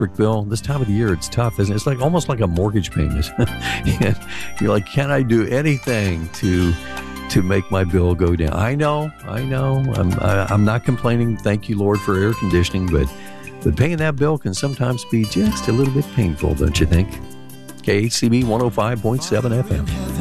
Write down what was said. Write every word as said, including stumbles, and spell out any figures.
bill, this time of the year, it's tough, isn't it? It's like almost like a mortgage payment. And you're like, can I do anything to to make my bill go down? I know, I know. I'm I, I'm not complaining. Thank you, Lord, for air conditioning, but but paying that bill can sometimes be just a little bit painful, don't you think? K H C B one oh five point seven F M.